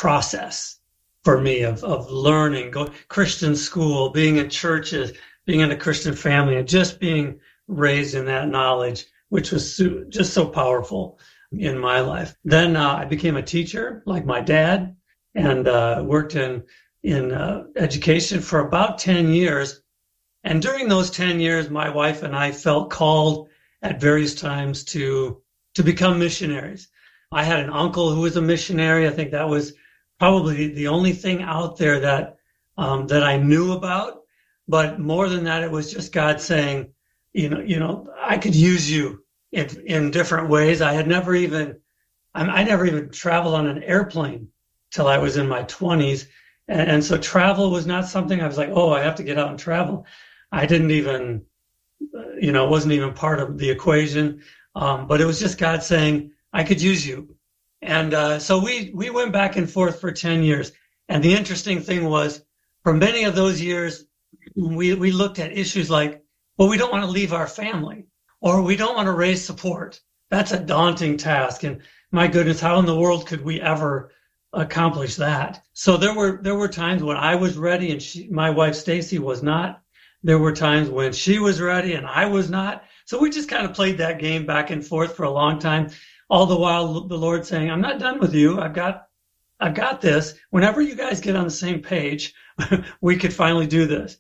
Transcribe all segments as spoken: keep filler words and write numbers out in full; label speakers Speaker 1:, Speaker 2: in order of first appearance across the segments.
Speaker 1: process for me of, of learning, go Christian school, being in churches, being in a Christian family, and just being raised in that knowledge, which was so, just so powerful in my life. Then uh, I became a teacher like my dad, and uh, worked in, in uh, education for about ten years. And during those ten years, my wife and I felt called at various times to, to become missionaries. I had an uncle who was a missionary. I think that was probably the only thing out there that, um, that I knew about. But more than that, it was just God saying, you know, you know, I could use you in, in different ways. I had never even, I, I never even traveled on an airplane till I was in my twenties. And, and so travel was not something I was like, oh, I have to get out and travel. I didn't even, you know, it wasn't even part of the equation. Um, but it was just God saying, I could use you. And uh, so we, we went back and forth for ten years. And the interesting thing was, for many of those years, we, we looked at issues like, well, we don't want to leave our family, or we don't want to raise support. That's a daunting task. And my goodness, how in the world could we ever accomplish that? So there were there were times when I was ready and she, my wife Stacy was not. There were times when she was ready and I was not. So we just kind of played that game back and forth for a long time. All the while, the Lord saying, I'm not done with you. I've got, I've got this. Whenever you guys get on the same page, we could finally do this.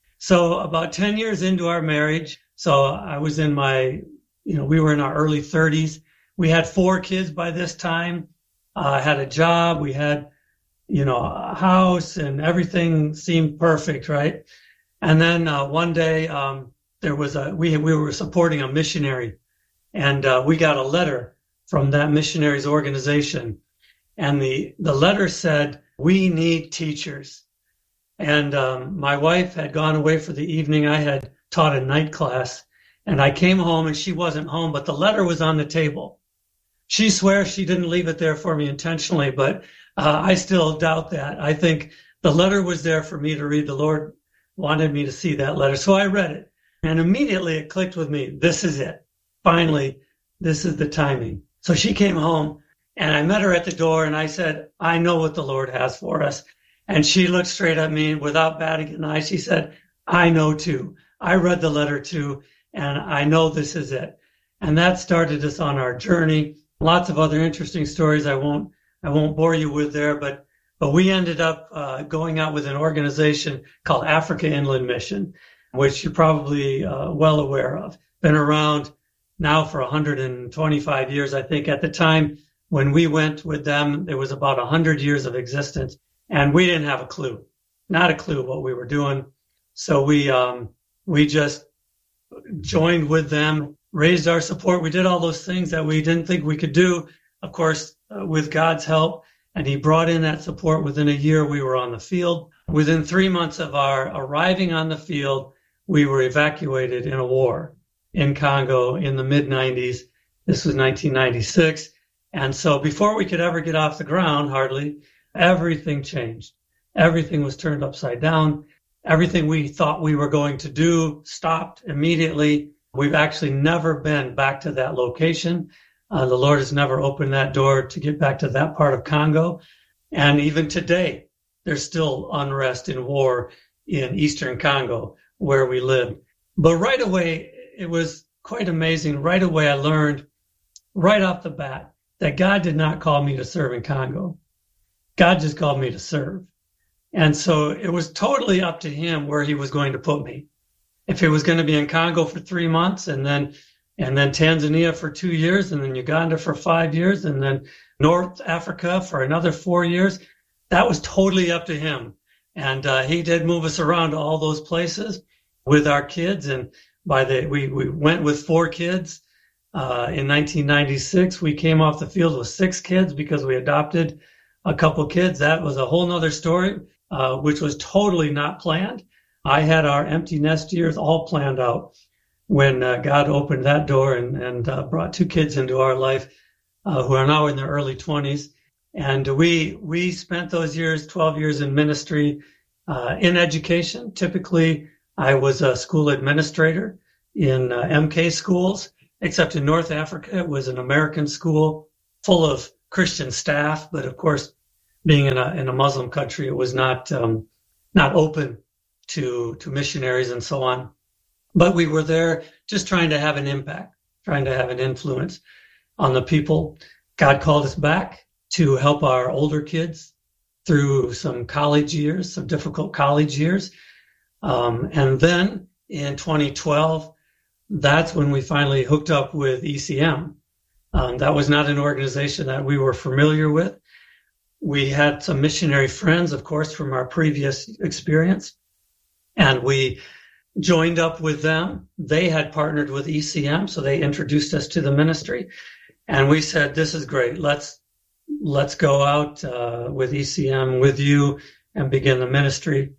Speaker 1: So about ten years into our marriage, so I was in my, you know, we were in our early thirties. We had four kids by this time. I uh, had a job. We had, you know, a house, and everything seemed perfect, right? And then uh, one day um, there was a, we, we were supporting a missionary, and uh, we got a letter from that missionary's organization. And the, the letter said, we need teachers. And um, my wife had gone away for the evening. I had taught a night class, and I came home and she wasn't home, but the letter was on the table. She swears she didn't leave it there for me intentionally, but uh, I still doubt that. I think the letter was there for me to read. The Lord wanted me to see that letter. So I read it, and immediately it clicked with me. This is it. Finally, this is the timing. So she came home, and I met her at the door, and I said, I know what the Lord has for us. And she looked straight at me without batting an eye. She said, I know too. I read the letter too, and I know this is it. And that started us on our journey. Lots of other interesting stories I won't I won't bore you with there, but but we ended up uh, going out with an organization called Africa Inland Mission, which you're probably uh, well aware of. Been around now for one hundred twenty-five years, I think. At the time when we went with them, it was about one hundred years of existence, and we didn't have a clue, not a clue what we were doing. So we um, we just joined with them, raised our support. We did all those things that we didn't think we could do, of course, uh, with God's help. And he brought in that support. Within a year, we were on the field. Within three months of our arriving on the field, we were evacuated in a war in Congo in the mid nineties. This was nineteen ninety-six. And so before we could ever get off the ground, hardly, everything changed. Everything was turned upside down. Everything we thought we were going to do stopped immediately. We've actually never been back to that location. Uh, the Lord has never opened that door to get back to that part of Congo. And even today, there's still unrest and war in Eastern Congo where we live. But right away, it was quite amazing. Right away, I learned right off the bat that God did not call me to serve in Congo. God just called me to serve. And so it was totally up to him where he was going to put me. If it was going to be in Congo for three months and then and then Tanzania for two years and then Uganda for five years and then North Africa for another four years, that was totally up to him. And uh, he did move us around to all those places with our kids. And by the we, we went with four kids. Uh, in nineteen ninety-six, we came off the field with six kids because we adopted a couple kids. That was a whole nother story, uh, which was totally not planned. I had our empty nest years all planned out when uh, God opened that door and, and uh, brought two kids into our life uh, who are now in their early twenties. And we we spent those years, twelve years in ministry, uh, in education. Typically, I was a school administrator in uh, M K schools, except in North Africa, it was an American school full of Christian staff. But of course, being in a in a Muslim country, it was not um, not open to to missionaries and so on. But we were there just trying to have an impact, trying to have an influence on the people. God called us back to help our older kids through some college years, some difficult college years. Um, and then in twenty twelve, that's when we finally hooked up with E C M. Um, that was not an organization that we were familiar with. We had some missionary friends, of course, from our previous experience, and we joined up with them. They had partnered with E C M, so they introduced us to the ministry. And we said, this is great. Let's let's go out uh, with E C M, with you, and begin the ministry.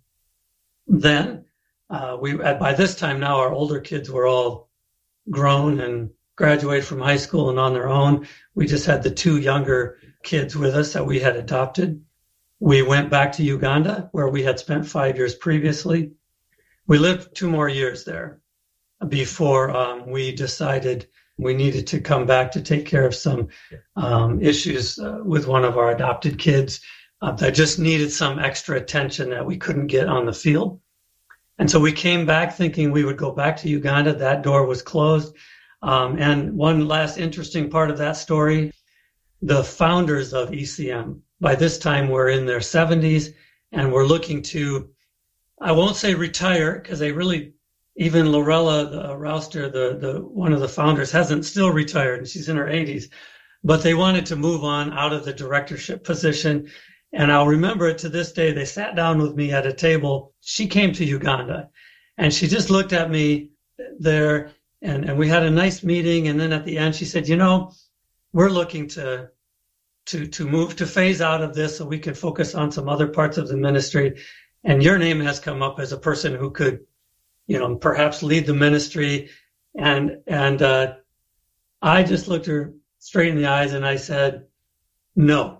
Speaker 1: Then, uh, we by this time now, our older kids were all grown and graduated from high school and on their own. We just had the two younger kids with us that we had adopted. We went back to Uganda, where we had spent five years previously. We lived two more years there before um, we decided we needed to come back to take care of some um, issues uh, with one of our adopted kids uh, that just needed some extra attention that we couldn't get on the field. And so we came back thinking we would go back to Uganda. That door was closed. Um, and one last interesting part of that story, the founders of E C M, by this time were in their seventies and were looking to, I won't say retire, because they really, even Lorella the, Rouster, the, the one of the founders, hasn't still retired, and she's in her eighties. But they wanted to move on out of the directorship position. And I'll remember it to this day. They sat down with me at a table. She came to Uganda, and she just looked at me there, and, and we had a nice meeting. And then at the end, she said, you know, we're looking to to to move, to phase out of this so we can focus on some other parts of the ministry. And your name has come up as a person who could, you know, perhaps lead the ministry. And, and, uh, I just looked her straight in the eyes and I said, no.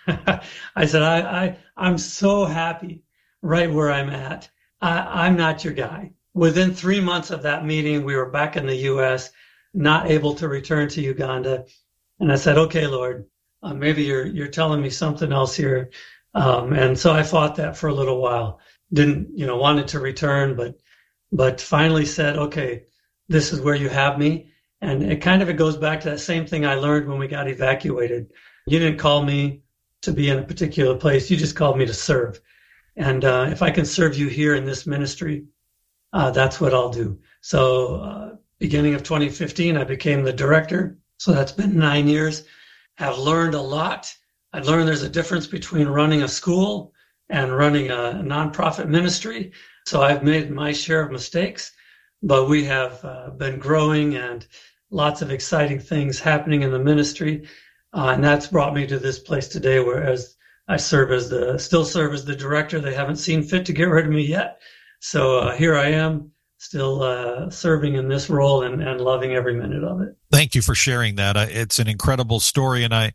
Speaker 1: I said, I, I, I'm so happy right where I'm at. I, I'm not your guy. Within three months of that meeting, we were back in the U S, not able to return to Uganda. And I said, okay, Lord, uh, maybe you're, you're telling me something else here. Um, and so I fought that for a little while. Didn't, you know, wanted to return, but, but finally said, okay, this is where you have me. And it kind of, it goes back to that same thing I learned when we got evacuated. You didn't call me to be in a particular place. You just called me to serve. And, uh, if I can serve you here in this ministry, uh, that's what I'll do. So, uh, beginning of twenty fifteen, I became the director. So that's been nine years. Have learned a lot. I learned there's a difference between running a school and running a nonprofit ministry. So I've made my share of mistakes, but we have uh, been growing and lots of exciting things happening in the ministry. Uh, and that's brought me to this place today, whereas I serve as the, still serve as the director. They haven't seen fit to get rid of me yet. So uh, here I am, still uh, serving in this role and, and loving every minute of it.
Speaker 2: Thank you for sharing that. It's an incredible story, and I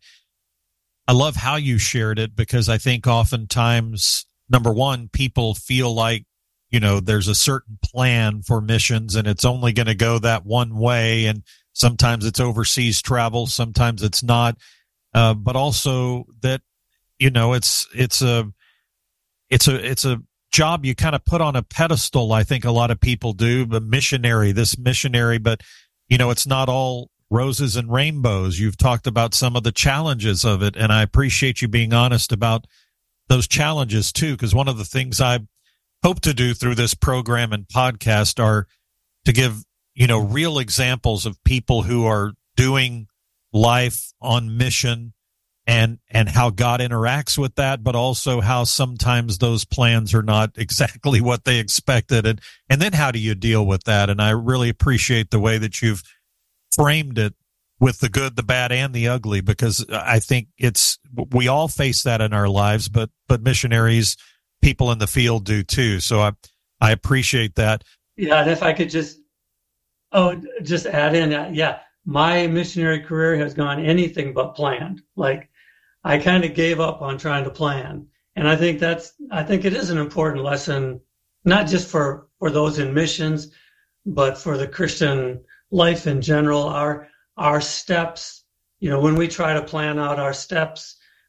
Speaker 2: I love how you shared it, because I think oftentimes, number one, people feel like, you know, there's a certain plan for missions and it's only going to go that one way. And sometimes it's overseas travel, sometimes it's not. Uh, but also that, you know, it's, it's a, it's a, it's a job you kind of put on a pedestal. I think a lot of people do, but missionary, this missionary, but you know, it's not all roses and rainbows. You've talked about some of the challenges of it, and I appreciate you being honest about those challenges too, because one of the things I hope to do through this program and podcast are to give, you know, real examples of people who are doing life on mission, and and how God interacts with that, but also how sometimes those plans are not exactly what they expected, and and then how do you deal with that? And I really appreciate the way that you've framed it with the good, the bad, and the ugly, because I think it's, we all face that in our lives, but, but missionaries, people in the field do too. So I, I appreciate that.
Speaker 1: Yeah. And if I could just, oh, just add in, uh, yeah, my missionary career has gone anything but planned. Like, I kind of gave up on trying to plan. And I think that's, I think it is an important lesson, not just for, for those in missions, but for the Christian life in general. Our our steps, you know, when we try to plan out our steps,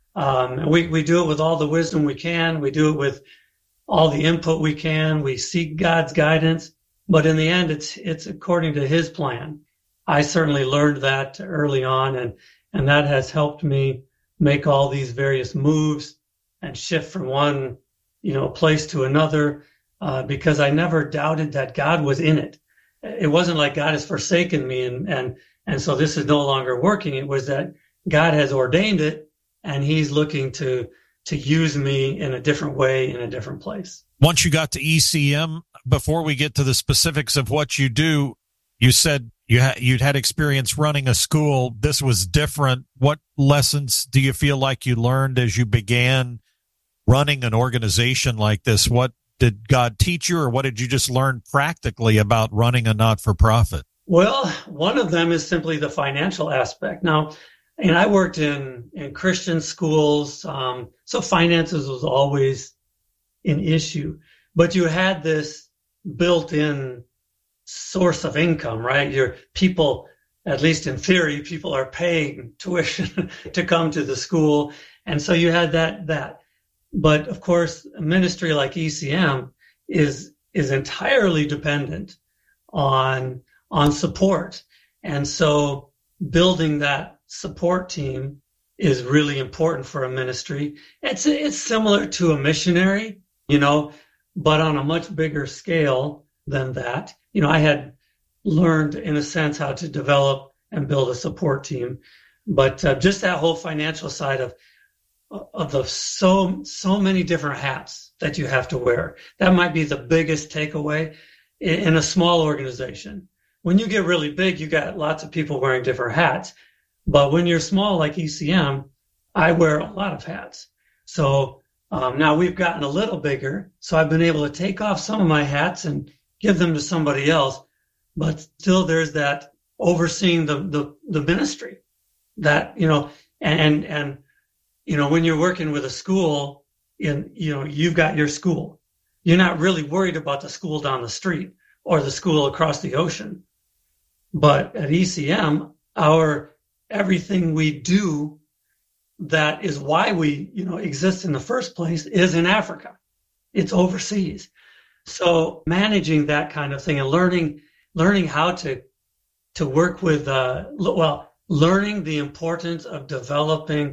Speaker 1: Um, we, we do it with all the wisdom we can. We do it with all the input we can. We seek God's guidance, but in the end, it's, it's according to his plan. I certainly learned that early on, and, and that has helped me make all these various moves and shift from one, you know, place to another, uh, because I never doubted that God was in it. It wasn't like God has forsaken me and, and, and so this is no longer working. It was that God has ordained it, and he's looking to, to use me in a different way, in a different place.
Speaker 2: Once you got to E C M, before we get to the specifics of what you do, you said you ha- you'd had experience running a school. This was different. What lessons do you feel like you learned as you began running an organization like this? What did God teach you, or what did you just learn practically about running a not-for-profit?
Speaker 1: Well, one of them is simply the financial aspect. Now, and I worked in, in Christian schools, um, so finances was always an issue. But you had this built-in source of income, right? Your people, at least in theory, people are paying tuition to come to the school. And so you had that, that. But of course, a ministry like E C M is, is entirely dependent on, on support. And so building that support team is really important for a ministry. It's, it's similar to a missionary, you know, but on a much bigger scale than that. You know, I had learned, in a sense, how to develop and build a support team, but uh, just that whole financial side of of the so so many different hats that you have to wear. That might be the biggest takeaway in, in a small organization. When you get really big, you got lots of people wearing different hats. But when you're small like E C M, I wear a lot of hats. So um, now we've gotten a little bigger, so I've been able to take off some of my hats and give them to somebody else. But still there's that overseeing the, the, the ministry that, you know, and, and, you know, when you're working with a school, in, you know, you've got your school. You're not really worried about the school down the street or the school across the ocean. But at E C M, our everything we do that is why we, you know, exist in the first place is in Africa. It's overseas. So managing that kind of thing and learning, learning how to, to work with, uh, well, learning the importance of developing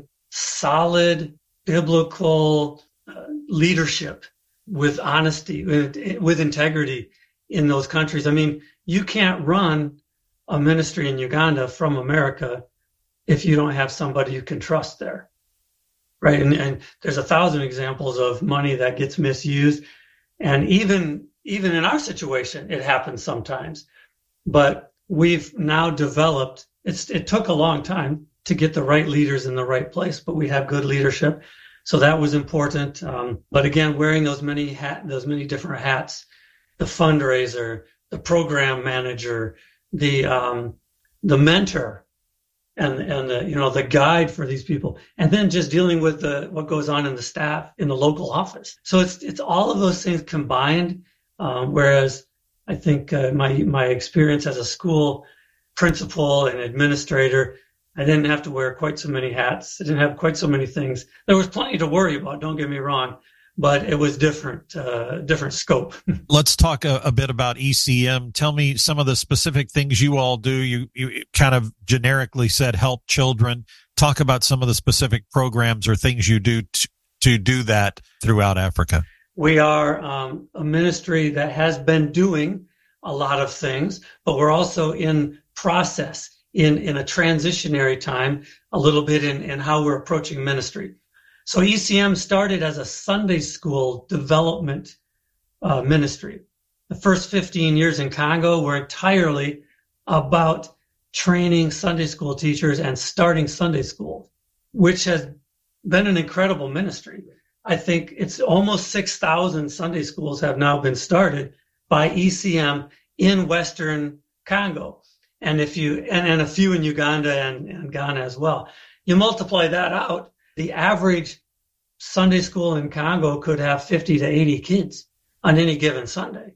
Speaker 1: solid biblical uh, leadership with honesty, with, with integrity in those countries. I mean, you can't run a ministry in Uganda from America if you don't have somebody you can trust there, right? And, and there's a thousand examples of money that gets misused. And even, even in our situation, it happens sometimes. But we've now developed, it's, it took a long time to get the right leaders in the right place, but we have good leadership. So that was important. Um, but again, wearing those many hat, those many different hats, the fundraiser, the program manager, the, um, the mentor, and, and the, you know, the guide for these people, and then just dealing with the, what goes on in the staff in the local office. So it's, it's all of those things combined. Um, whereas I think, uh, my, my experience as a school principal and administrator, I didn't have to wear quite so many hats. I didn't have quite so many things. There was plenty to worry about, don't get me wrong, but it was different, uh, different scope.
Speaker 2: Let's talk a, a bit about E C M. Tell me some of the specific things you all do. You, you kind of generically said help children. Talk about some of the specific programs or things you do to, to do that throughout Africa.
Speaker 1: We are um, a ministry that has been doing a lot of things, but we're also in process, in, in a transitionary time, a little bit in, in how we're approaching ministry. So E C M started as a Sunday school development uh, ministry. The first fifteen years in Congo were entirely about training Sunday school teachers and starting Sunday school, which has been an incredible ministry. I think it's almost six thousand Sunday schools have now been started by E C M in Western Congo. And if you, and, and a few in Uganda and, and Ghana as well. You multiply that out, the average Sunday school in Congo could have fifty to eighty kids on any given Sunday.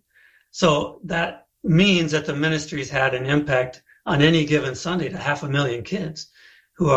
Speaker 1: So that means that the ministry's had an impact on any given Sunday to half a million kids who are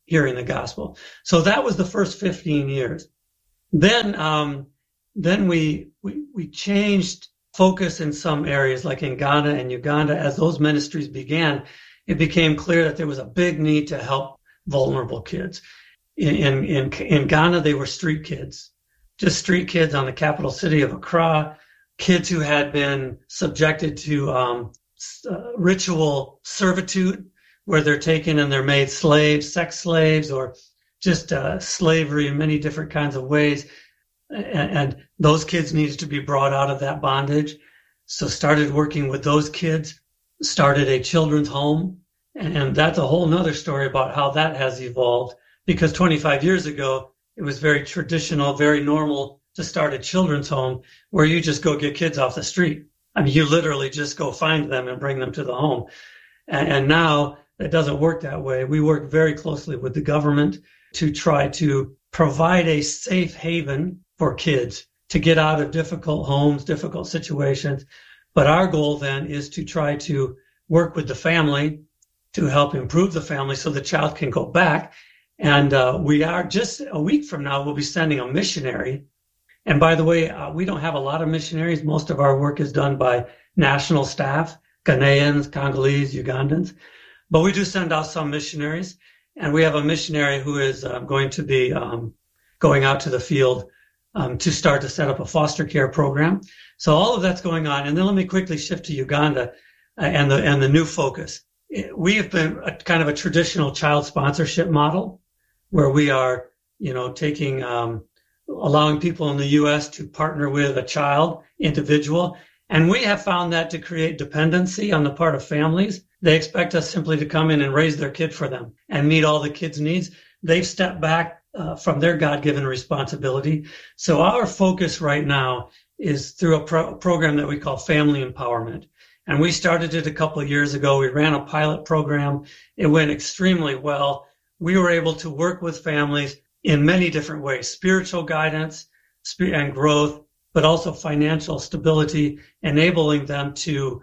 Speaker 1: hearing the gospel. So that was the first fifteen years. Then, um, then we, we, we changed focus in some areas, like in Ghana and Uganda. As those ministries began, it became clear that there was a big need to help vulnerable kids. In, in, in, in Ghana, they were street kids, just street kids on the capital city of Accra, kids who had been subjected to um, uh, ritual servitude, where they're taken and they're made slaves, sex slaves, or just uh, slavery in many different kinds of ways. And, and those kids needed to be brought out of that bondage. So started working with those kids, started a children's home. And that's a whole nother story about how that has evolved, because twenty-five years ago, it was very traditional, very normal to start a children's home where you just go get kids off the street. I mean, you literally just go find them and bring them to the home. And, and now it doesn't work that way. We work very closely with the government to try to provide a safe haven for kids to get out of difficult homes, difficult situations. But our goal then is to try to work with the family to help improve the family so the child can go back. And uh, we are just a week from now, we'll be sending a missionary. And by the way, uh, we don't have a lot of missionaries. Most of our work is done by national staff, Ghanaians, Congolese, Ugandans. But we do send out some missionaries. And we have a missionary who is uh, going to be um, going out to the field um, to start to set up a foster care program. So all of that's going on. And then let me quickly shift to Uganda uh, and the and the new focus. We have been a kind of a traditional child sponsorship model where we are, you know, taking, um, allowing people in the U S to partner with a child, individual. And we have found that to create dependency on the part of families. They expect us simply to come in and raise their kid for them and meet all the kids' needs. They've stepped back uh, from their God-given responsibility. So our focus right now is through a pro- program that we call Family Empowerment. And we started it a couple of years ago. We ran a pilot program. It went extremely well. We were able to work with families in many different ways, spiritual guidance and growth, but also financial stability, enabling them to,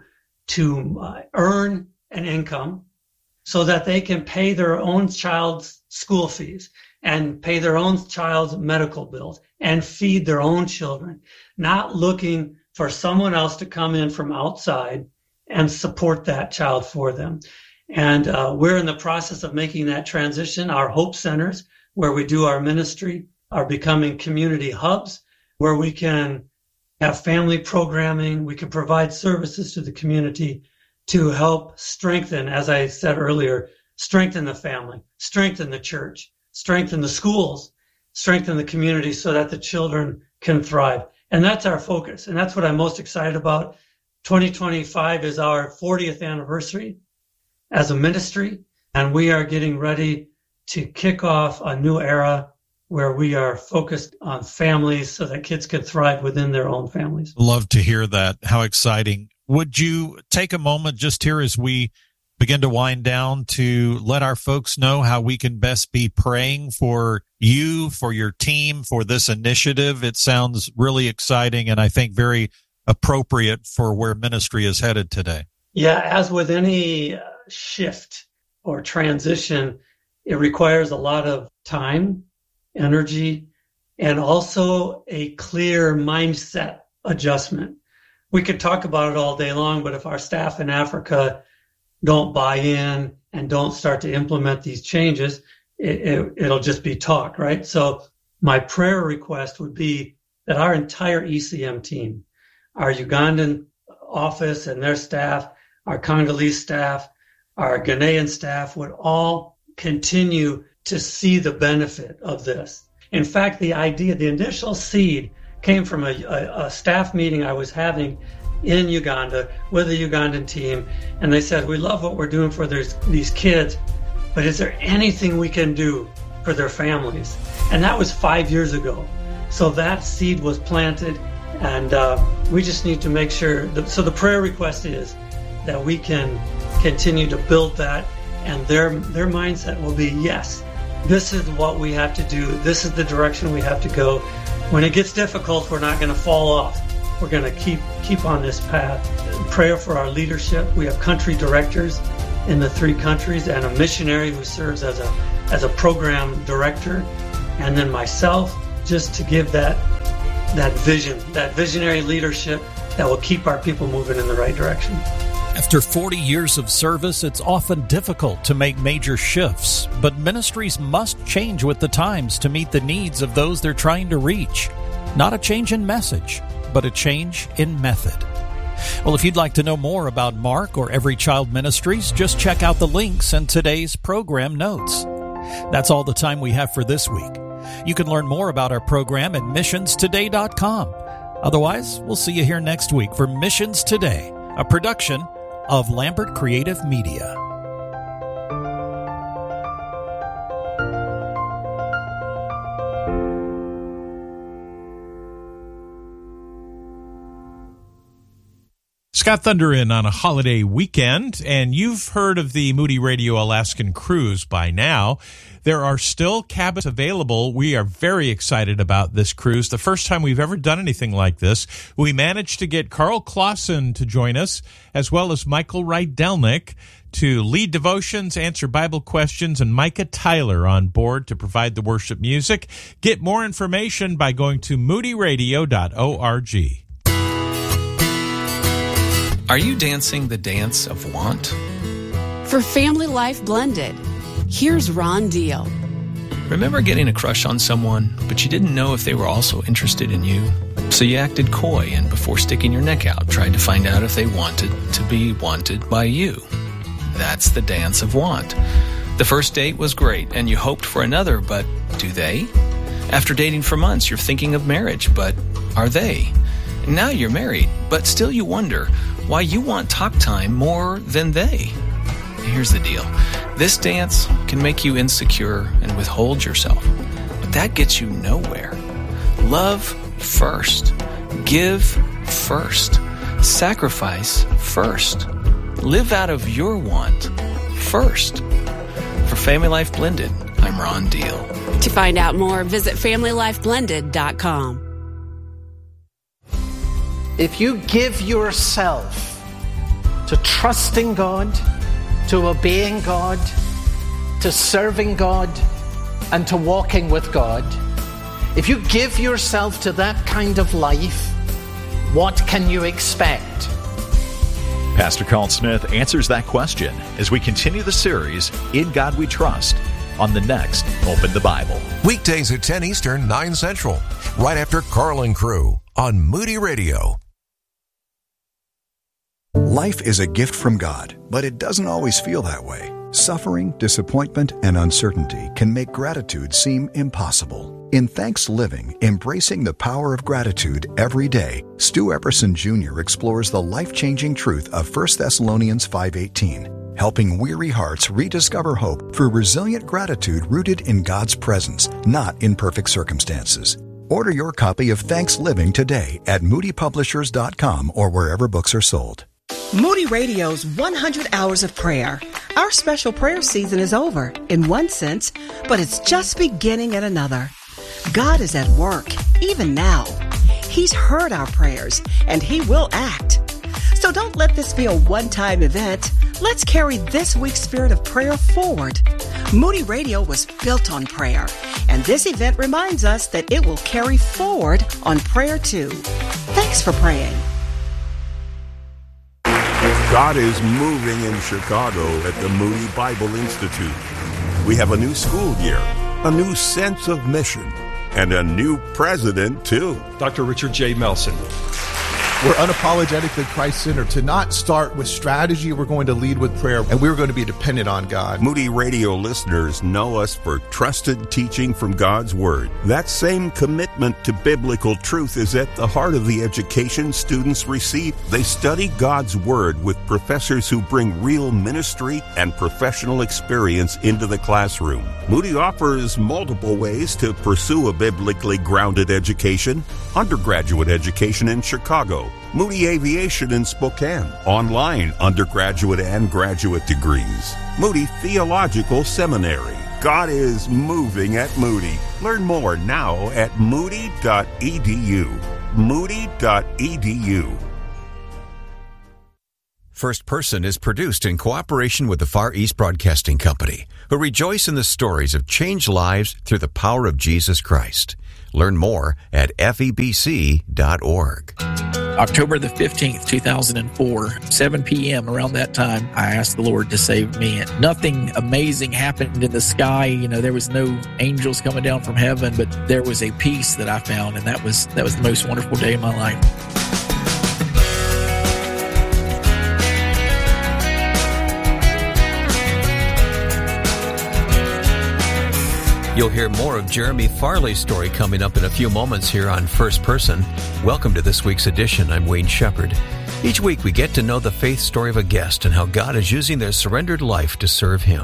Speaker 1: to uh, earn an income so that they can pay their own child's school fees and pay their own child's medical bills and feed their own children, not looking for someone else to come in from outside and support that child for them. And uh, we're in the process of making that transition. Our Hope Centers, where we do our ministry, are becoming community hubs where we can have family programming. We can provide services to the community to help strengthen, as I said earlier, strengthen the family, strengthen the church, strengthen the schools, strengthen the community so that the children can thrive. And that's our focus. And that's what I'm most excited about. twenty twenty-five is our fortieth anniversary as a ministry. And we are getting ready to kick off a new era where we are focused on families so that kids can thrive within their own families.
Speaker 2: Love to hear that. How exciting. Would you take a moment just here as we begin to wind down to let our folks know how we can best be praying for you, for your team, for this initiative? It sounds really exciting and I think very appropriate for where ministry is headed today.
Speaker 1: Yeah, as with any shift or transition, it requires a lot of time, energy, and also a clear mindset adjustment. We could talk about it all day long, but if our staff in Africa don't buy in and don't start to implement these changes, it, it, it'll just be talk, right? So my prayer request would be that our entire E C M team, our Ugandan office and their staff, our Congolese staff, our Ghanaian staff would all continue to see the benefit of this. In fact, the idea, the initial seed came from a, a, a staff meeting I was having in Uganda with the Ugandan team. And they said, we love what we're doing for these, these kids, but is there anything we can do for their families? And that was five years ago. So that seed was planted, and uh, we just need to make sure. That, so the prayer request is that we can continue to build that, and their their mindset will be, yes, this is what we have to do. This is the direction we have to go. When it gets difficult, we're not going to fall off. We're going to keep keep on this path. Prayer for our leadership. We have country directors in the three countries and a missionary who serves as a as a program director, and then myself, just to give that that vision, that visionary leadership that will keep our people moving in the right direction.
Speaker 3: After forty years of service, it's often difficult to make major shifts, but ministries must change with the times to meet the needs of those they're trying to reach. Not a change in message, but a change in method. Well, if you'd like to know more about Mark or Every Child Ministries, just check out the links in today's program notes. That's all the time we have for this week. You can learn more about our program at missions today dot com. Otherwise, we'll see you here next week for Missions Today, a production of Lambert Creative Media.
Speaker 4: Scott Thunder in on a holiday weekend, and you've heard of the Moody Radio Alaskan Cruise by now. There are still cabins available. We are very excited about this cruise. The first time we've ever done anything like this. We managed to get Carl Clausen to join us, as well as Michael Rydelnik to lead devotions, answer Bible questions, and Micah Tyler on board to provide the worship music. Get more information by going to moody radio dot org.
Speaker 5: Are you dancing the dance of want?
Speaker 6: For Family Life Blended, here's Ron Deal.
Speaker 5: Remember getting a crush on someone, but you didn't know if they were also interested in you? So you acted coy and before sticking your neck out, tried to find out if they wanted to be wanted by you. That's the dance of want. The first date was great and you hoped for another, but do they? After dating for months, you're thinking of marriage, but are they? Now you're married, but still you wonder why you want talk time more than they. Here's the deal. This dance can make you insecure and withhold yourself, but that gets you nowhere. Love first. Give first. Sacrifice first. Live out of your want first. For Family Life Blended, I'm Ron Deal.
Speaker 6: To find out more, visit family life blended dot com.
Speaker 7: If you give yourself to trusting God, to obeying God, to serving God, and to walking with God, if you give yourself to that kind of life, what can you expect?
Speaker 8: Pastor Carl Smith answers that question as we continue the series, In God We Trust, on the next Open the Bible.
Speaker 9: Weekdays at ten Eastern, nine Central, right after Carl and Crew on Moody Radio.
Speaker 10: Life is a gift from God, but it doesn't always feel that way. Suffering, disappointment, and uncertainty can make gratitude seem impossible. In Thanks Living, Embracing the Power of Gratitude Every Day, Stu Epperson Junior explores the life-changing truth of First Thessalonians five eighteen, helping weary hearts rediscover hope through resilient gratitude rooted in God's presence, not in perfect circumstances. Order your copy of Thanks Living today at moody publishers dot com or wherever books are sold.
Speaker 11: Moody Radio's one hundred Hours of Prayer. Our special prayer season is over, in one sense, but it's just beginning in another. God is at work, even now. He's heard our prayers, and He will act. So don't let this be a one-time event. Let's carry this week's spirit of prayer forward. Moody Radio was built on prayer, and this event reminds us that it will carry forward on prayer too. Thanks for praying.
Speaker 12: God is moving in Chicago at the Moody Bible Institute. We have a new school year, a new sense of mission, and a new president, too.
Speaker 13: Doctor Richard J. Melson.
Speaker 14: We're unapologetically Christ-centered. To not start with strategy, we're going to lead with prayer, and we're going to be dependent on God.
Speaker 12: Moody Radio listeners know us for trusted teaching from God's Word. That same commitment to biblical truth is at the heart of the education students receive. They study God's Word with professors who bring real ministry and professional experience into the classroom. Moody offers multiple ways to pursue a biblically grounded education. Undergraduate education in Chicago, Moody Aviation in Spokane, online undergraduate and graduate degrees, Moody Theological Seminary. God is moving at Moody. Learn more now at moody dot e d u. moody dot e d u.
Speaker 9: First Person is produced in cooperation with the Far East Broadcasting Company, who rejoice in the stories of changed lives through the power of Jesus Christ. Learn more at F E B C dot org.
Speaker 13: October the fifteenth, two thousand four, seven p.m. around that time, I asked the Lord to save me. And nothing amazing happened in the sky. You know, there was no angels coming down from heaven, but there was a peace that I found, and that was that was the most wonderful day of my life.
Speaker 5: You'll hear more of Jeremy Farley's story coming up in a few moments here on First Person. Welcome to this week's edition. I'm Wayne Shepherd. Each week we get to know the faith story of a guest and how God is using their surrendered life to serve Him.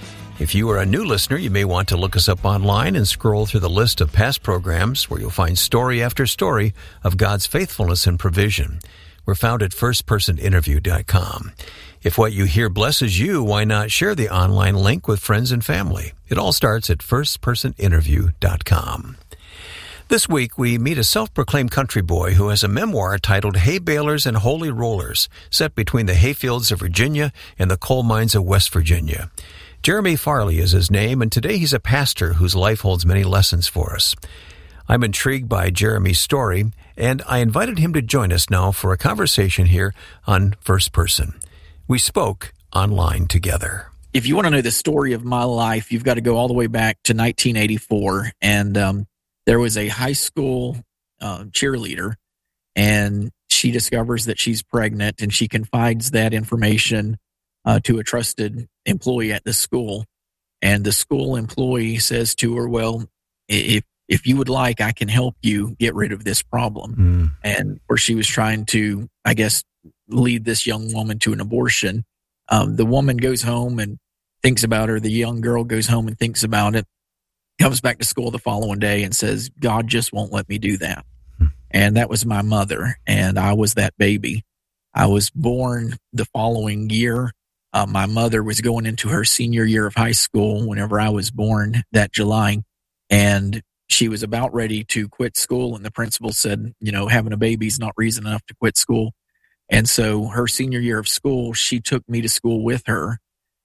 Speaker 5: If you are a new listener, you may want to look us up online and scroll through the list of past programs where you'll find story after story of God's faithfulness and provision. We're found at first person interview dot com. If what you hear blesses you, why not share the online link with friends and family? It all starts at first person interview dot com. This week, we meet a self-proclaimed country boy who has a memoir titled Hay Balers and Holy Rollers, set between the hayfields of Virginia and the coal mines of West Virginia. Jeremy Farley is his name, and today he's a pastor whose life holds many lessons for us. I'm intrigued by Jeremy's story, and I invited him to join us now for a conversation here on First Person. We spoke online together.
Speaker 13: If you want to know the story of my life, you've got to go all the way back to nineteen eighty-four. And um, there was a high school uh, cheerleader, and she discovers that she's pregnant, and she confides that information uh, to a trusted employee at the school. And the school employee says to her, well, if if you would like, I can help you get rid of this problem. Mm. And where she was trying to, I guess, lead this young woman to an abortion. Um, the woman goes home and thinks about her. The young girl goes home and thinks about it, comes back to school the following day and says, God just won't let me do that. Hmm. And that was my mother, and I was that baby. I was born the following year. Uh, my mother was going into her senior year of high school whenever I was born that July, and she was about ready to quit school, and the principal said, you know, having a baby is not reason enough to quit school. And so her senior year of school, she took me to school with her,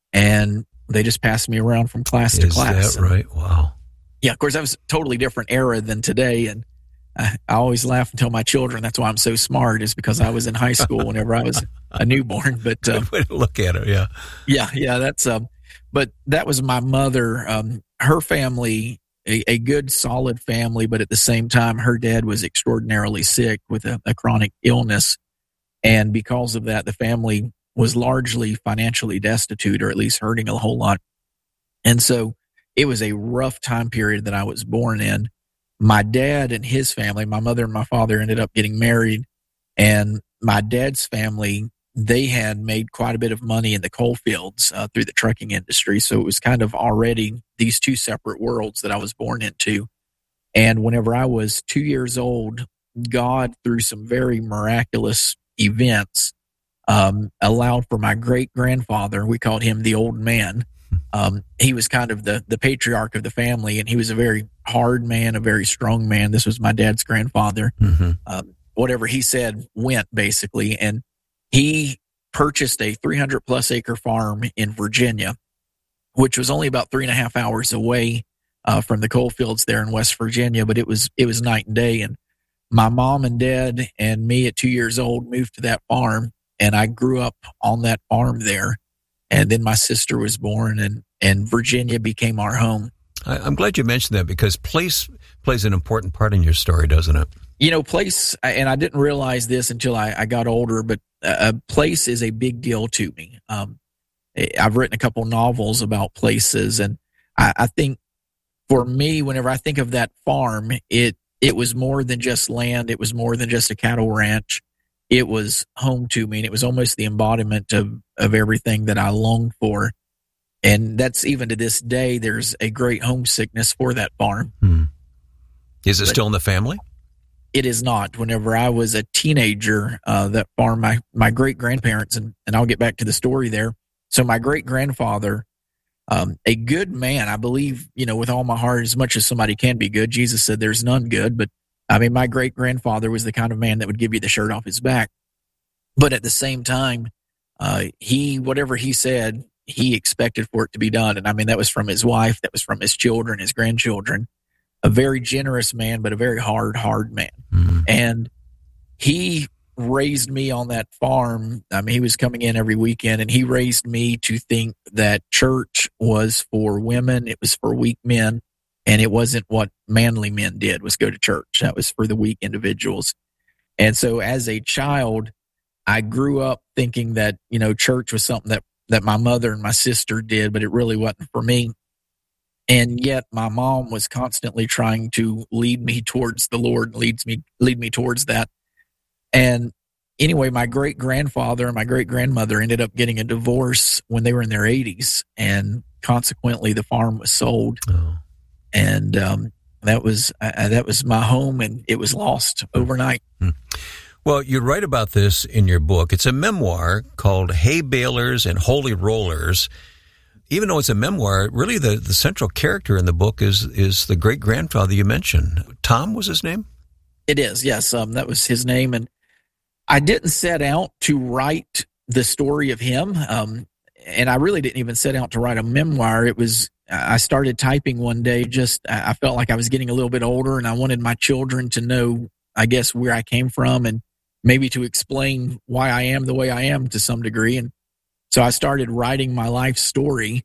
Speaker 13: and they just passed me around from class to
Speaker 5: Is
Speaker 13: class.
Speaker 5: Is that right? Wow.
Speaker 13: Yeah, of course, that was a totally different era than today. And I, I always laugh and tell my children that's why I'm so smart, is because I was in high school whenever I was a newborn. But um,
Speaker 5: Good way to look at it, yeah.
Speaker 13: Yeah, yeah, that's, um, but that was my mother. Um, her family, a, a good, solid family, but at the same time, her dad was extraordinarily sick with a, a chronic illness. And because of that, the family was largely financially destitute, or at least hurting a whole lot. And so it was a rough time period that I was born in. My dad and his family, my mother and my father, ended up getting married. And my dad's family, they had made quite a bit of money in the coal fields uh, through the trucking industry. So it was kind of already these two separate worlds that I was born into. And whenever I was two years old, God, through some very miraculous events, um, allowed for my great-grandfather, we called him the old man. Um, he was kind of the, the patriarch of the family, and he was a very hard man, a very strong man. This was my dad's grandfather. Mm-hmm. Um, whatever he said went, basically. And he purchased a three hundred plus acre farm in Virginia, which was only about three and a half hours away uh, from the coal fields there in West Virginia, but it was it was night and day. And my mom and dad and me at two years old moved to that farm, and I grew up on that farm there. And then my sister was born, and, and Virginia became our home.
Speaker 5: I, I'm glad you mentioned that, because place plays an important part in your story, doesn't it?
Speaker 13: You know, place, and I didn't realize this until I, I got older, but a place is a big deal to me. Um, I've written a couple novels about places, and I, I think for me, whenever I think of that farm, it it was more than just land. It was more than just a cattle ranch. It was home to me, and it was almost the embodiment of, of everything that I longed for. And that's even to this day, there's a great homesickness for that farm.
Speaker 5: Hmm. Is it
Speaker 13: but
Speaker 5: still in the family?
Speaker 13: It is not. Whenever I was a teenager, uh, that farm, my, my great-grandparents, and, and I'll get back to the story there. So my great-grandfather, um, a good man, I believe, you know, with all my heart, as much as somebody can be good. Jesus said there's none good, but I mean, my great-grandfather was the kind of man that would give you the shirt off his back. But at the same time, uh, he, whatever he said, he expected for it to be done. And I mean, that was from his wife, that was from his children, his grandchildren. A very generous man, but a very hard, hard man. Mm-hmm. And he raised me on that farm. I mean, he was coming in every weekend, and he raised me to think that church was for women. It was for weak men. And it wasn't what manly men did, was go to church. That was for the weak individuals. And so as a child, I grew up thinking that, you know, church was something that, that my mother and my sister did, but it really wasn't for me. And yet my mom was constantly trying to lead me towards the Lord and leads me, lead me towards that. And anyway, my great grandfather and my great grandmother ended up getting a divorce when they were in their eighties. And consequently, the farm was sold. Oh. And um, that was uh, that was my home, and it was lost overnight.
Speaker 9: Hmm. Well, you write about this in your book. It's a memoir called Hay Balers and Holy Rollers. Even though it's a memoir, really the, the central character in the book is is the great-grandfather you mentioned. Tom was his name?
Speaker 13: It is, yes. Um, that was his name. And I didn't set out to write the story of him, um, and I really didn't even set out to write a memoir. It was I started typing one day, just, I felt like I was getting a little bit older, and I wanted my children to know, I guess, where I came from, and maybe to explain why I am the way I am to some degree. And so I started writing my life story.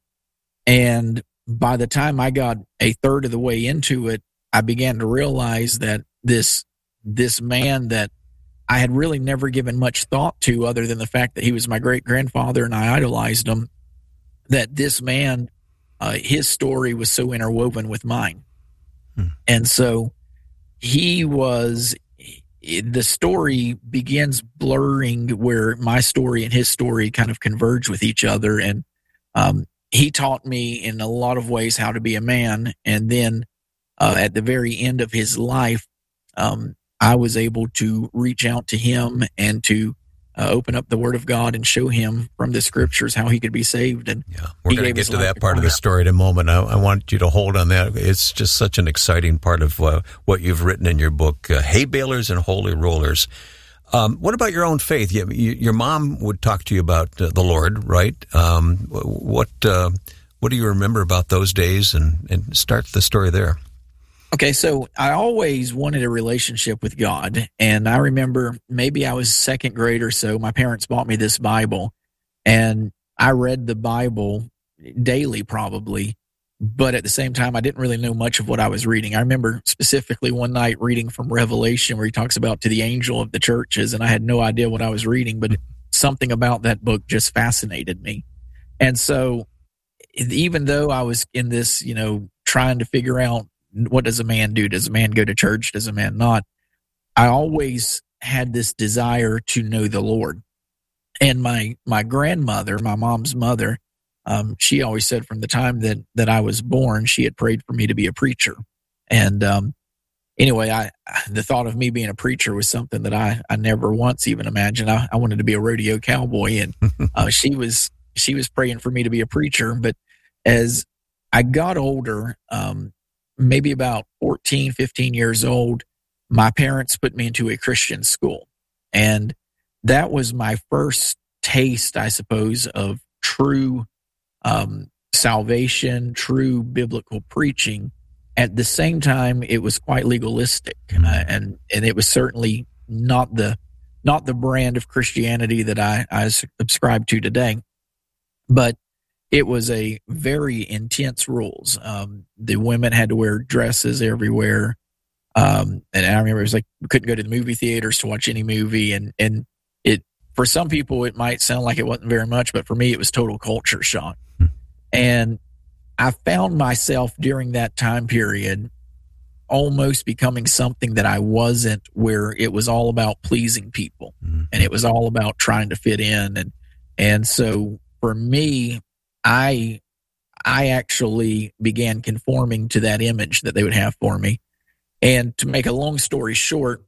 Speaker 13: And by the time I got a third of the way into it, I began to realize that this, this man that I had really never given much thought to, other than the fact that he was my great grandfather and I idolized him, that this man, Uh, his story was so interwoven with mine. Hmm. And so he was, the story begins blurring where my story and his story kind of converge with each other. And um, he taught me in a lot of ways how to be a man. And then uh, at the very end of his life, um, I was able to reach out to him and to Uh, open up the Word of God and show him from the Scriptures how he could be saved. And
Speaker 9: yeah, we're going to get to that part of the story in a moment. I, I want you to hold on that. It's just such an exciting part of uh, what you've written in your book, uh, Hay Balers and Holy Rollers. Um, what about your own faith? You, you, your mom would talk to you about uh, the Lord, right? Um, what uh, what do you remember about those days? And, and start the story there.
Speaker 13: Okay, so I always wanted a relationship with God, and I remember maybe I was second grade or so, my parents bought me this Bible, and I read the Bible daily probably, but at the same time, I didn't really know much of what I was reading. I remember specifically one night reading from Revelation where he talks about to the angel of the churches, and I had no idea what I was reading, but something about that book just fascinated me. And so even though I was in this, you know, trying to figure out, what does a man do? Does a man go to church? Does a man not? I always had this desire to know the Lord. And my my grandmother, my mom's mother, um, she always said from the time that, that I was born, she had prayed for me to be a preacher. And um, anyway, I the thought of me being a preacher was something that I, I never once even imagined. I, I wanted to be a rodeo cowboy, and uh, she was she was praying for me to be a preacher. But as I got older, um, maybe about fourteen, fifteen years old, my parents put me into a Christian school. And that was my first taste, I suppose, of true um, salvation, true biblical preaching. At the same time, it was quite legalistic, uh, and and it was certainly not the not the brand of Christianity that I, I subscribe to today. But it was a very intense rules. Um, the women had to wear dresses everywhere. Um, and I remember it was like, we couldn't go to the movie theaters to watch any movie. And, and it, for some people, it might sound like it wasn't very much, but for me, it was total culture shock. Hmm. And I found myself during that time period almost becoming something that I wasn't, where it was all about pleasing people, hmm. and it was all about trying to fit in. And, and so for me, I I actually began conforming to that image that they would have for me. And to make a long story short,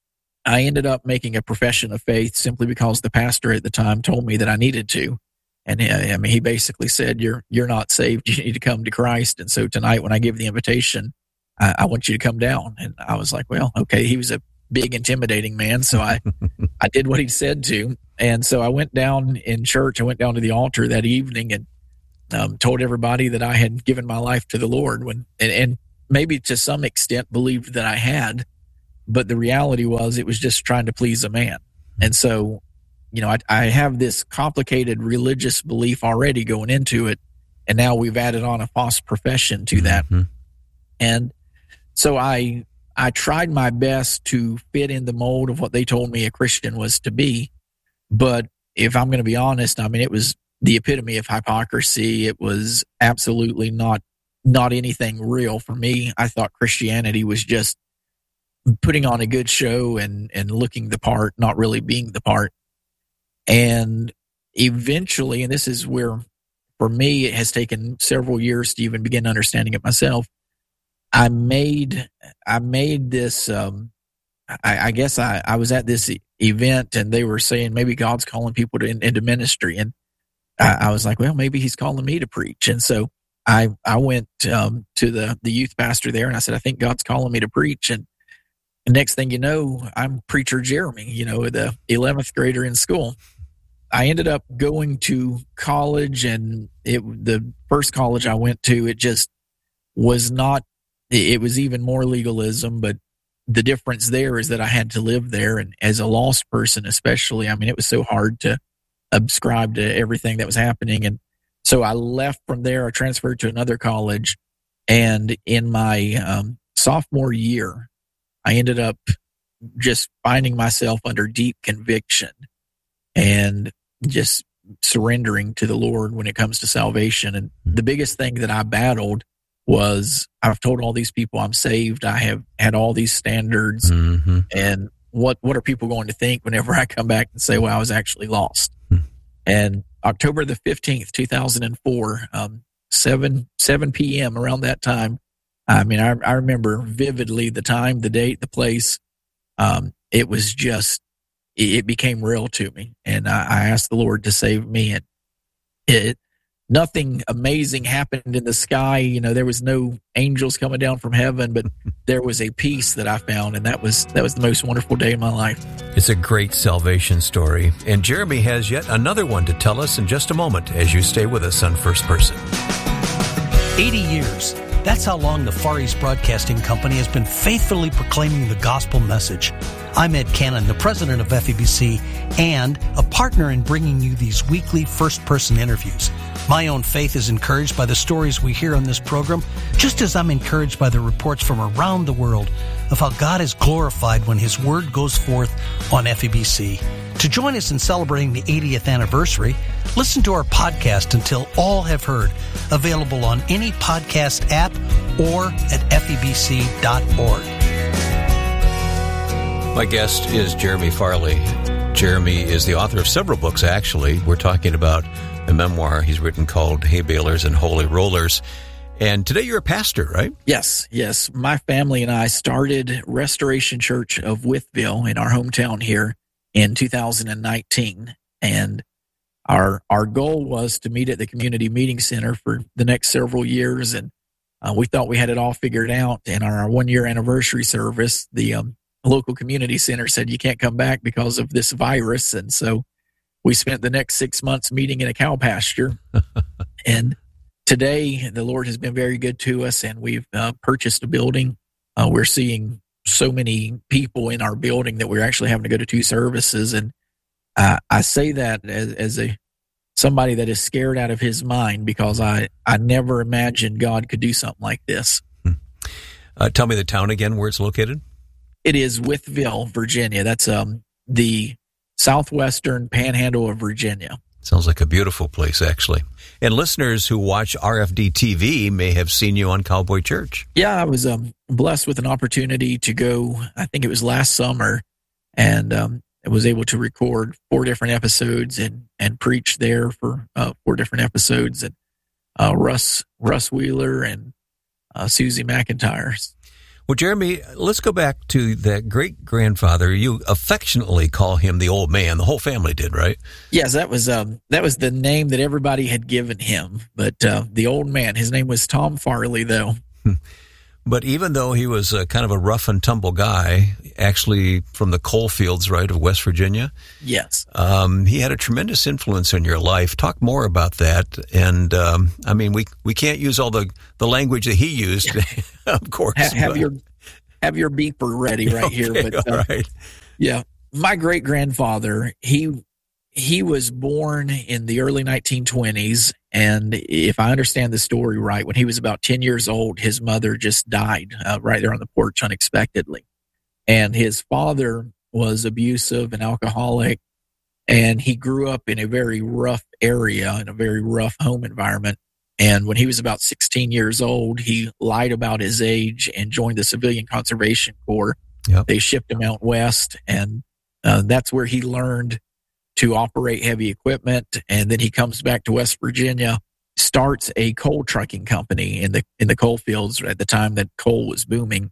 Speaker 13: I ended up making a profession of faith simply because the pastor at the time told me that I needed to. And I mean, he basically said, you're you're not saved. You need to come to Christ. And so tonight when I give the invitation, I, I want you to come down. And I was like, well, okay. He was a big, intimidating man. So I, I did what he said to. And so I went down in church. I went down to the altar that evening and um, told everybody that I had given my life to the Lord, when and, and maybe to some extent believed that I had. But the reality was it was just trying to please a man. And so, you know, I, I have this complicated religious belief already going into it. And now we've added on a false profession to that. Mm-hmm. And so I I tried my best to fit in the mold of what they told me a Christian was to be. But if I'm going to be honest, I mean, it was the epitome of hypocrisy. It was absolutely not not anything real for me. I thought Christianity was just putting on a good show and, and looking the part, not really being the part. And eventually, and this is where, for me, it has taken several years to even begin understanding it myself. I made, I made this, um, I, I guess I, I was at this event and they were saying maybe God's calling people to, in, into ministry. And I, I was like, well, maybe he's calling me to preach. And so I, I went um, to the, the youth pastor there and I said, I think God's calling me to preach. And the next thing you know, I'm Preacher Jeremy, you know, the eleventh grader in school. I ended up going to college, and it the first college I went to, it just was not, it was even more legalism, but the difference there is that I had to live there. And as a lost person, especially, I mean, it was so hard to subscribe to everything that was happening. And so I left from there. I transferred to another college. And in my um, sophomore year, I ended up just finding myself under deep conviction and just surrendering to the Lord when it comes to salvation. And the biggest thing that I battled was, I've told all these people I'm saved. I have had all these standards. Mm-hmm. And what, what are people going to think whenever I come back and say, well, I was actually lost? Mm-hmm. And October the fifteenth, two thousand four, um, seven, seven p.m. around that time, I mean, I, I remember vividly the time, the date, the place. Um, it was just, it, it became real to me. And I, I asked the Lord to save me. And it, nothing amazing happened in the sky. You know, there was no angels coming down from heaven, but there was a peace that I found. And that was, that was the most wonderful day of my life.
Speaker 15: It's a great salvation story. And Jeremy has yet another one to tell us in just a moment as you stay with us on First Person.
Speaker 16: eighty years. That's how long the Far East Broadcasting Company has been faithfully proclaiming the gospel message. I'm Ed Cannon, the president of F E B C and a partner in bringing you these weekly first-person interviews. My own faith is encouraged by the stories we hear on this program, just as I'm encouraged by the reports from around the world of how God is glorified when His Word goes forth on F E B C. To join us in celebrating the eightieth anniversary, listen to our podcast Until All Have Heard, available on any podcast app or at F E B C dot org.
Speaker 15: My guest is Jeremy Farley. Jeremy is the author of several books, actually. We're talking about a memoir he's written called Hay Balers and Holy Rollers. And today you're a pastor, right?
Speaker 13: Yes, yes. My family and I started Restoration Church of Wytheville in our hometown here in two thousand nineteen. And our our goal was to meet at the Community Meeting Center for the next several years. And uh, we thought we had it all figured out. And our one-year anniversary service, the um, local community center said, you can't come back because of this virus. And so we spent the next six months meeting in a cow pasture. And today, the Lord has been very good to us, and we've uh, purchased a building. Uh, we're seeing so many people in our building that we're actually having to go to two services. And uh, I say that as, as a somebody that is scared out of his mind, because I, I never imagined God could do something like this.
Speaker 15: Uh, tell me the town again, where it's located.
Speaker 13: It is Wytheville, Virginia. That's um the southwestern panhandle of Virginia.
Speaker 15: Sounds like a beautiful place, actually. And listeners who watch R F D T V may have seen you on Cowboy Church.
Speaker 13: Yeah, I was um, blessed with an opportunity to go, I think it was last summer, and um, I was able to record four different episodes and, and preach there for uh, four different episodes. And uh, Russ Russ Wheeler and uh, Susie McIntyre.
Speaker 15: Well, Jeremy, let's go back to that great-grandfather. You affectionately call him the old man. The whole family did, right?
Speaker 13: Yes, that was um, that was the name that everybody had given him. But uh, the old man, his name was Tom Farley, though.
Speaker 15: But even though he was a kind of a rough and tumble guy, actually from the coal fields, right, of West Virginia.
Speaker 13: Yes.
Speaker 15: Um, he had a tremendous influence in your life. Talk more about that. And, um, I mean, we, we can't use all the, the language that he used, of course.
Speaker 13: Ha- have
Speaker 15: but.
Speaker 13: your have your beeper ready right
Speaker 15: Okay,
Speaker 13: here. But uh,
Speaker 15: all right.
Speaker 13: yeah, my great grandfather, he he was born in the early nineteen twenties, and if I understand the story right, when he was about ten years old, his mother just died uh, right there on the porch unexpectedly, and his father was abusive and alcoholic, and he grew up in a very rough area in a very rough home environment. And when he was about sixteen years old, he lied about his age and joined the Civilian Conservation Corps.
Speaker 15: Yep.
Speaker 13: They shipped him out west, and uh, that's where he learned to operate heavy equipment. And then he comes back to West Virginia, starts a coal trucking company in the in the coal fields at the time that coal was booming,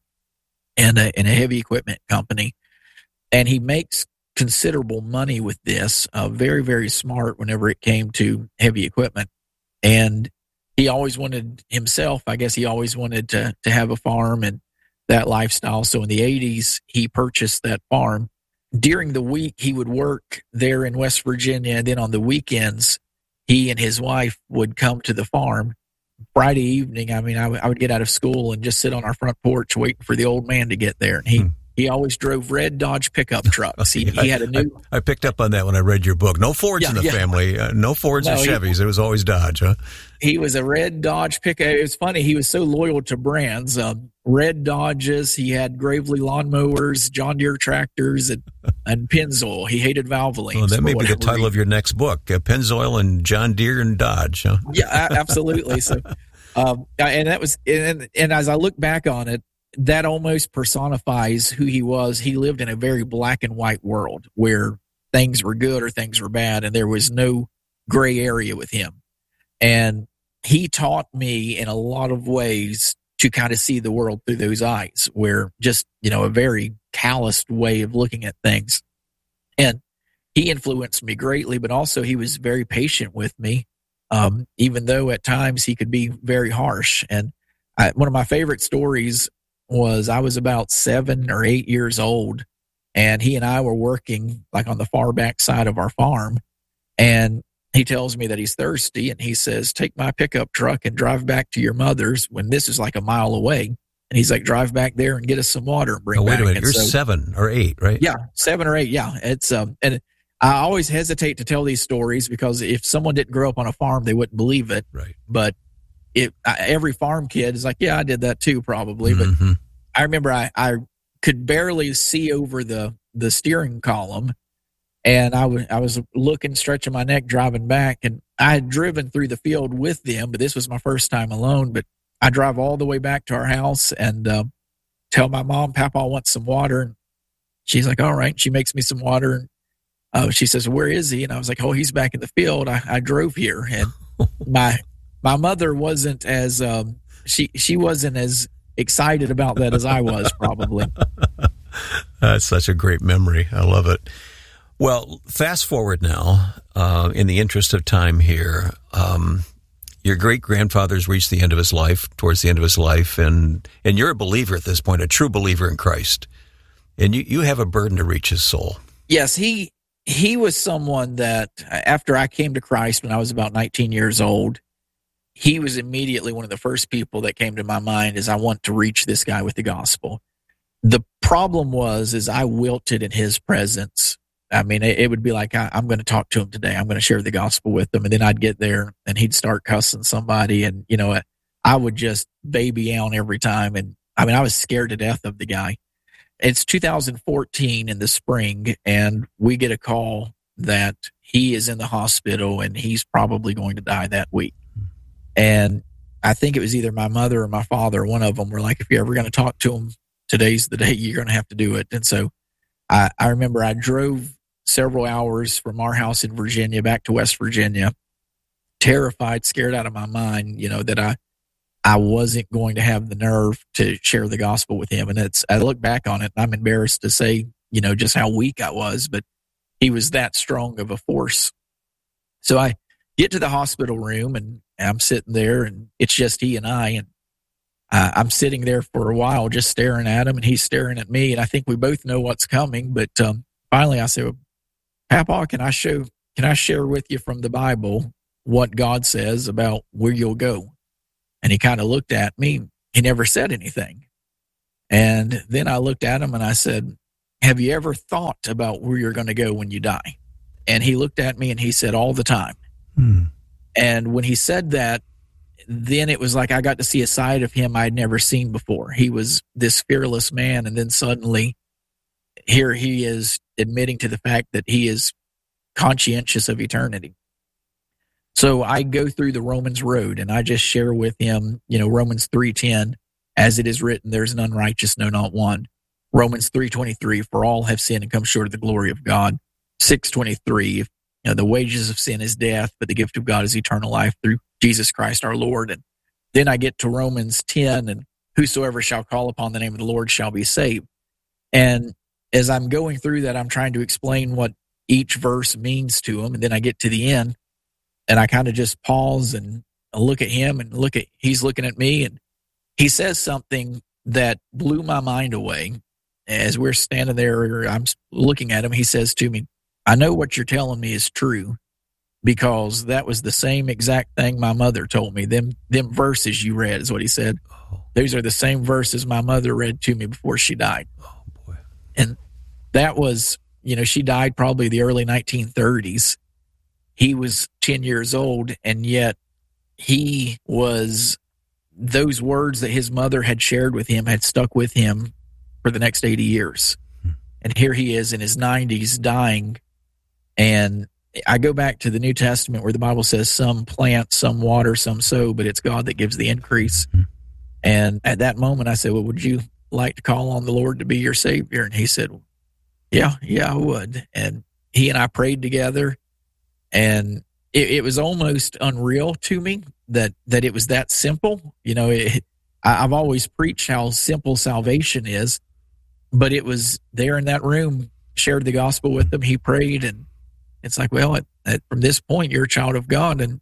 Speaker 13: and a, and a heavy equipment company. And he makes considerable money with this, uh, very, very smart whenever it came to heavy equipment. And he always wanted himself, I guess he always wanted to to have a farm and that lifestyle. So in the eighties, he purchased that farm. During the week, he would work there in West Virginia. And then on the weekends, he and his wife would come to the farm. Friday evening, I mean, I, w- I would get out of school and just sit on our front porch waiting for the old man to get there. And he, hmm. he always drove red Dodge pickup trucks. He, he had a new...
Speaker 15: I, I picked up on that when I read your book. No Fords
Speaker 13: yeah,
Speaker 15: in the
Speaker 13: yeah.
Speaker 15: family. Uh, no Fords
Speaker 13: no,
Speaker 15: or Chevys.
Speaker 13: He,
Speaker 15: it was always Dodge, huh?
Speaker 13: He was a red Dodge pickup. It was funny. He was so loyal to brands. Um, red Dodges. He had Gravely lawnmowers, John Deere tractors, and, and Pennzoil. He hated Valvoline.
Speaker 15: Well, that may be the title reason. of your next book, uh, Pennzoil and John Deere and Dodge. Huh?
Speaker 13: Yeah, absolutely. So, um, and that was, and, and as I look back on it, that almost personifies who he was. He lived in a very black and white world where things were good or things were bad, and there was no gray area with him. And he taught me in a lot of ways to kind of see the world through those eyes, where just, you know, a very calloused way of looking at things. And he influenced me greatly, but also he was very patient with me, um, even though at times he could be very harsh. And I, one of my favorite stories was I was about seven or eight years old, and he and I were working like on the far back side of our farm. And he tells me that he's thirsty, and he says, take my pickup truck and drive back to your mother's when this is like a mile away. And he's like, drive back there and get us some water and bring
Speaker 15: oh, wait
Speaker 13: back.
Speaker 15: a minute.
Speaker 13: And
Speaker 15: You're
Speaker 13: so,
Speaker 15: seven or eight, right?
Speaker 13: Yeah, seven or eight. Yeah. It's, um, and I always hesitate to tell these stories because if someone didn't grow up on a farm, they wouldn't believe it.
Speaker 15: Right.
Speaker 13: But it, I, every farm kid is like, yeah, I did that too, probably.
Speaker 15: Mm-hmm.
Speaker 13: But I remember I, I could barely see over the, the steering column. And I, w- I was looking, stretching my neck, driving back. And I had driven through the field with them, but this was my first time alone. But I drive all the way back to our house and uh, tell my mom, Papa wants some water. And she's like, all right. She makes me some water. And uh, she says, where is he? And I was like, oh, he's back in the field. I, I drove here. And my my mother wasn't as, um, she, she wasn't as excited about that as I was, probably.
Speaker 15: That's such a great memory. I love it. Well, fast forward now, uh, in the interest of time here, um, your great-grandfather's reached the end of his life, towards the end of his life, and, and you're a believer at this point, a true believer in Christ. And you, you have a burden to reach his soul.
Speaker 13: Yes, he he was someone that, after I came to Christ when I was about nineteen years old, he was immediately one of the first people that came to my mind as I want to reach this guy with the gospel. The problem was, is I wilted in his presence. I mean, it, it would be like, I, I'm going to talk to him today. I'm going to share the gospel with him. And then I'd get there and he'd start cussing somebody. And, you know, I would just baby out every time. And I mean, I was scared to death of the guy. It's two thousand fourteen in the spring, and we get a call that he is in the hospital and he's probably going to die that week. And I think it was either my mother or my father, one of them were like, if you're ever going to talk to him, today's the day you're going to have to do it. And so I, I remember I drove several hours from our house in Virginia back to West Virginia, terrified, scared out of my mind, you know, that I, I wasn't going to have the nerve to share the gospel with him. And it's, I look back on it and I'm embarrassed to say, you know, just how weak I was, but he was that strong of a force. So I get to the hospital room and I'm sitting there and it's just he and I. And uh, I'm sitting there for a while just staring at him, and he's staring at me, and I think we both know what's coming. But um, finally I said, well, Papa, can I show, can I share with you from the Bible what God says about where you'll go? And he kind of looked at me. He never said anything. And then I looked at him and I said, have you ever thought about where you're going to go when you die? And he looked at me and he said, all the time.
Speaker 15: Hmm.
Speaker 13: And when he said that, then it was like I got to see a side of him I'd never seen before. He was this fearless man, and then suddenly here he is admitting to the fact that he is conscientious of eternity. So I go through the Romans road, and I just share with him, you know, Romans three ten, as it is written, there's none righteous, no, not one. Romans three twenty-three, for all have sinned and come short of the glory of God. six twenty-three, you know, the wages of sin is death, but the gift of God is eternal life through Jesus Christ our Lord. And then I get to Romans ten, and whosoever shall call upon the name of the Lord shall be saved. And as I'm going through that, I'm trying to explain what each verse means to him. And then I get to the end, and I kind of just pause and look at him and look at, he's looking at me, and he says something that blew my mind away. As we're standing there, I'm looking at him, he says to me, I know what you're telling me is true, because that was the same exact thing my mother told me. Them, them verses you read is what he said. Oh. Those are the same verses my mother read to me before she died.
Speaker 15: Oh, boy.
Speaker 13: And that was, you know, she died probably the early nineteen thirties. He was ten years old, and yet he was, those words that his mother had shared with him had stuck with him for the next eighty years. Hmm. And here he is in his nineties dying. And I go back to the New Testament where the Bible says some plant, some water, some sow, but it's God that gives the increase. Mm-hmm. And at that moment I said, well, would you like to call on the Lord to be your Savior? And he said, yeah, yeah, I would. And he and I prayed together, and it, it was almost unreal to me that, that it was that simple. You know, it, I, I've always preached how simple salvation is, but it was there in that room, shared the gospel with him. He prayed, and it's like, well, at, at, from this point, you're a child of God. And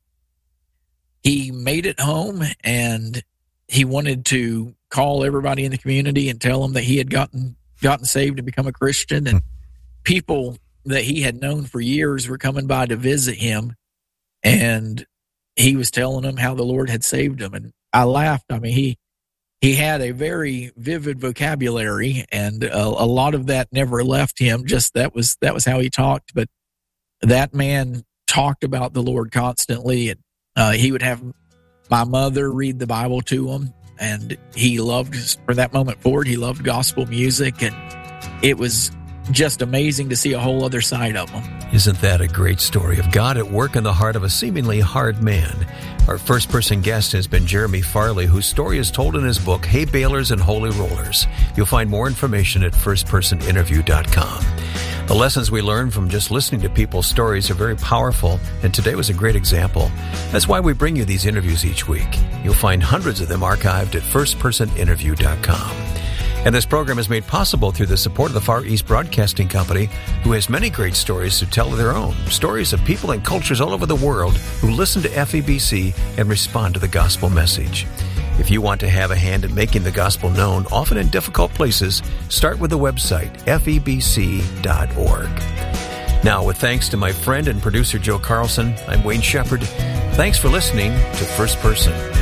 Speaker 13: he made it home, and he wanted to call everybody in the community and tell them that he had gotten gotten saved and become a Christian. And people that he had known for years were coming by to visit him, and he was telling them how the Lord had saved him. And I laughed. I mean, he he had a very vivid vocabulary, and a, a lot of that never left him. Just that was that was how he talked. But that man talked about the Lord constantly, and uh, he would have my mother read the Bible to him, and he loved, from that moment forward, he loved gospel music, and it was just amazing to see a whole other side of him.
Speaker 15: Isn't that a great story of God at work in the heart of a seemingly hard man? Our first person guest has been Jeremy Farley, whose story is told in his book, Hay Balers and Holy Rollers. You'll find more information at first person interview dot com. The lessons we learn from just listening to people's stories are very powerful, and today was a great example. That's why we bring you these interviews each week. You'll find hundreds of them archived at first person interview dot com. And this program is made possible through the support of the Far East Broadcasting Company, who has many great stories to tell of their own. Stories of people and cultures all over the world who listen to F E B C and respond to the gospel message. If you want to have a hand in making the gospel known, often in difficult places, start with the website F E B C dot org. Now, with thanks to my friend and producer Joe Carlson, I'm Wayne Shepherd. Thanks for listening to First Person.